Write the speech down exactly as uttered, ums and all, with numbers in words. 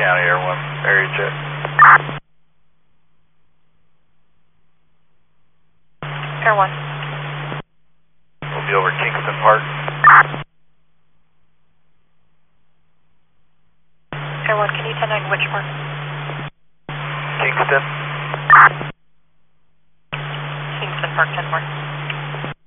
County, Air one, area check. Air one. We'll be over Kingston Park. Air one, can you ten nine which park? Kingston. Kingston Park, ten four.